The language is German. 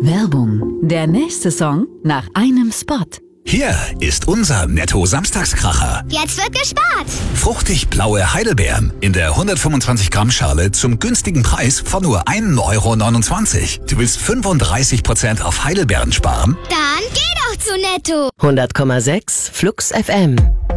Werbung. Der nächste Song nach einem Spot. Hier ist unser Netto-Samstagskracher. Jetzt wird gespart. Fruchtig blaue Heidelbeeren in der 125 Gramm Schale zum günstigen Preis von nur 1,29 €. Du willst 35% auf Heidelbeeren sparen? Dann geh doch zu Netto. 100,6 Flux FM.